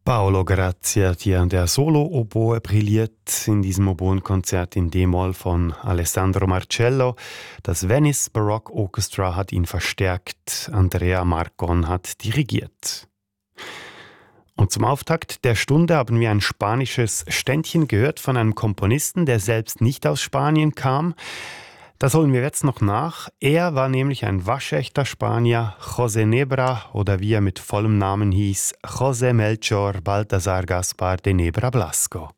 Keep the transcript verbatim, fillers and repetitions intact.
Paolo Grazia, hier der Solo-Oboe brilliert in diesem Oboenkonzert in D-Moll von Alessandro Marcello. Das Venice Baroque Orchestra hat ihn verstärkt, Andrea Marcon hat dirigiert. Und zum Auftakt der Stunde haben wir ein spanisches Ständchen gehört von einem Komponisten, der selbst nicht aus Spanien kam. Das holen wir jetzt noch nach. Er war nämlich ein waschechter Spanier, José Nebra, oder wie er mit vollem Namen hieß, José Melchor Baltasar Gaspar de Nebra Blasco.